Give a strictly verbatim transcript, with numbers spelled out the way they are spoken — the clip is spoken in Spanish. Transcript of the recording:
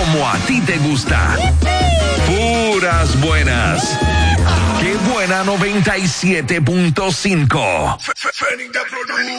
como a ti te gusta. Puras buenas. Qué buena noventa y siete punto cinco.